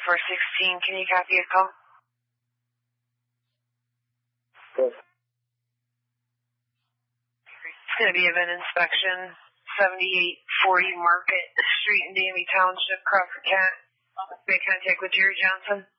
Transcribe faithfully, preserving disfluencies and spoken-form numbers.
four sixteen, can you copy a call? Yes. It's going to be event inspection, seventy-eight forty Market Street in Danby Township, Crawford Cat. Make contact with Jerry Johnson.